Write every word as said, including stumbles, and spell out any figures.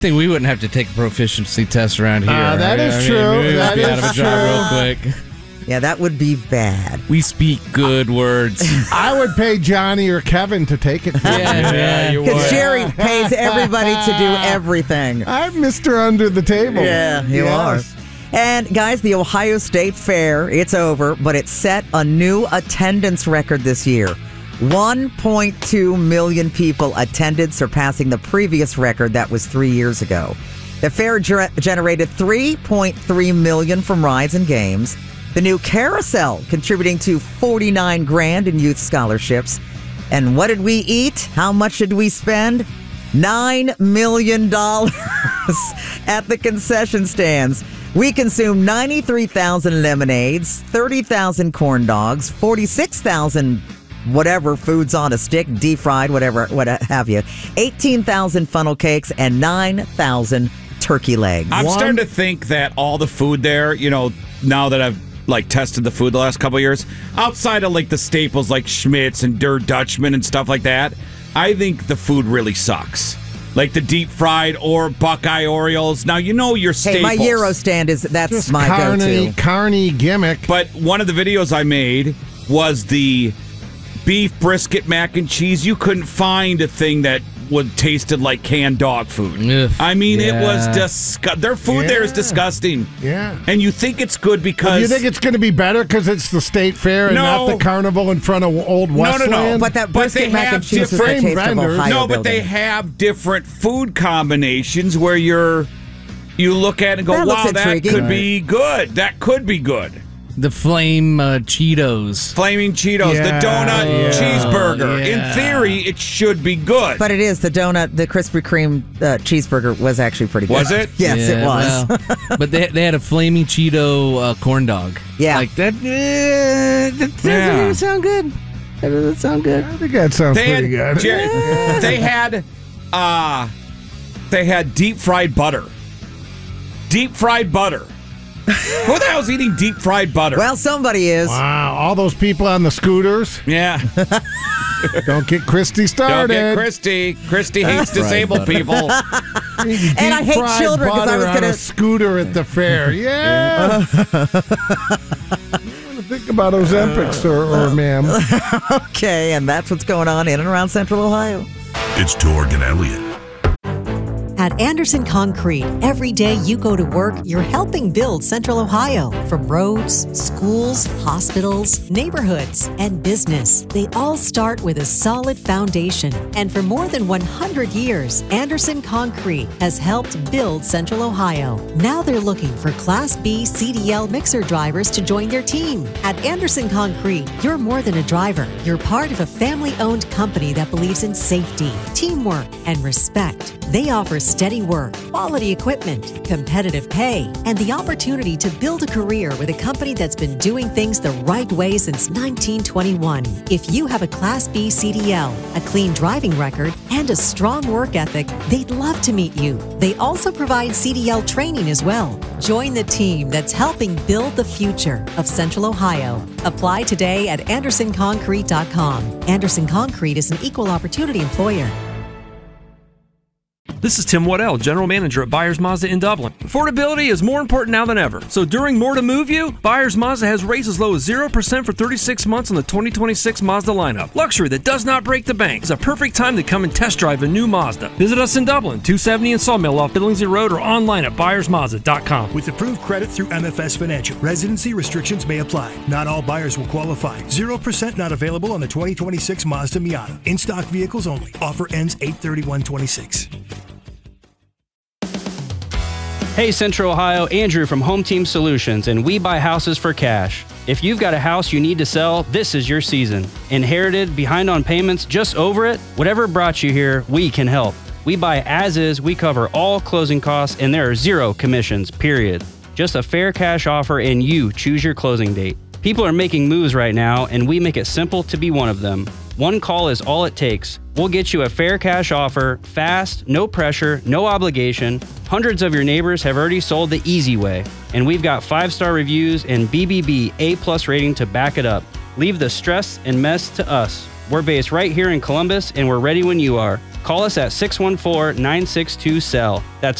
think we wouldn't have to take a proficiency test around here. Uh, that right? is I mean, true. we would That be is out of a job true. real quick. Yeah, that would be bad. We speak good words. I would pay Johnny or Kevin to take it. For me. Yeah, yeah, you Because would. Jerry pays everybody to do everything. I'm Mister Under the Table. Yeah, you Yes. are. And guys, the Ohio State Fair, it's over, but it set a new attendance record this year. one point two million people attended, surpassing the previous record that was three years ago. The fair ger- generated three point three million dollars from rides and games. The new carousel contributing to forty-nine grand in youth scholarships. And what did we eat? How much did we spend? Nine million dollars at the concession stands. We consumed ninety-three thousand lemonades, thirty thousand corn dogs, forty-six thousand whatever foods on a stick, deep fried, whatever, what have you, eighteen thousand funnel cakes, and nine thousand turkey legs. I'm One- starting to think that all the food there, you know, now that I've like tested the food the last couple of years, outside of like the staples like Schmitz and Der Dutchman and stuff like that, I think the food really sucks. Like the deep fried or Buckeye Orioles. Now you know your Hey, staples. my Euro stand is that's Just my carny, go-to. carny gimmick. But one of the videos I made was the beef brisket mac and cheese. You couldn't find a thing that would tasted like canned dog food. Ugh, I mean, it was yeah. disgusting. Their food there is Yeah. disgusting. Yeah. And you think it's good because Do you think it's going to be better because it's the state fair and No. not the carnival in front of Old No, no, Westland? no. But that But brisket they mac have and cheese is the different taste of vendors. Ohio no, but they building. have different food combinations where you're you look at it and go, That looks wow, that intriguing. could be good. That could be good. The flame uh, Cheetos. Flaming Cheetos, Yeah, the donut yeah. cheeseburger. Yeah. In theory, it should be good. But it is. The donut, the Krispy Kreme uh, cheeseburger was actually pretty good. Was it? Yes, it Yeah, was. well, but they they had a flaming Cheeto uh, corn dog. Yeah. Like that. Uh, that doesn't Yeah. even sound good. That doesn't sound good. I think that sounds they had, pretty good. Jerry, they had uh they had deep fried butter. Deep fried butter. Who the hell's eating deep fried butter? Well, somebody is. Wow, all those people on the scooters. yeah. Don't get Christy Don't started. get Christy. Christy hates disabled people. And I hate Deep-fried children 'cause I butter was on gonna- a scooter at the fair. Yeah. Think about Ozempic, sir or ma'am. Okay, and that's what's going on in and around Central Ohio. It's Torg and Elliott. At Anderson Concrete, every day you go to work, you're helping build Central Ohio. From roads, schools, hospitals, neighborhoods, and business, they all start with a solid foundation. And for more than one hundred years, Anderson Concrete has helped build Central Ohio. Now they're looking for Class B C D L mixer drivers to join their team. At Anderson Concrete, you're more than a driver. You're part of a family-owned company that believes in safety, teamwork, and respect. They offer steady work, quality equipment, competitive pay, and the opportunity to build a career with a company that's been doing things the right way since nineteen twenty-one. If you have a Class B C D L, a clean driving record, and a strong work ethic, they'd love to meet you. They also provide C D L training as well. Join the team that's helping build the future of Central Ohio. Apply today at anderson concrete dot com. Anderson Concrete is an equal opportunity employer. This is Tim Waddell, General Manager at Buyers Mazda in Dublin. Affordability is more important now than ever. So during More to Move You, Buyers Mazda has rates as low as zero percent for thirty-six months on the twenty twenty-six Mazda lineup. Luxury that does not break the bank. It's a perfect time to come and test drive a new Mazda. Visit us in Dublin, two seventy and Sawmill off Billingsley Road, or online at buyers mazda dot com. With approved credit through M F S Financial, residency restrictions may apply. Not all buyers will qualify. zero percent not available on the twenty twenty-six Mazda Miata. In-stock vehicles only. Offer ends eight thirty-one twenty-six. Hey Central Ohio, Andrew from Home Team Solutions, and we buy houses for cash. If you've got a house you need to sell, this is your season. Inherited, behind on payments, just over it? Whatever brought you here, we can help. We buy as is, we cover all closing costs, and there are zero commissions, period. Just a fair cash offer and you choose your closing date. People are making moves right now, and we make it simple to be one of them. One call is all it takes. We'll get you a fair cash offer, fast, no pressure, no obligation. Hundreds of your neighbors have already sold the easy way, and we've got five-star reviews and B B B A-plus rating to back it up. Leave the stress and mess to us. We're based right here in Columbus, and we're ready when you are. Call us at six one four, nine six two, S E L L. That's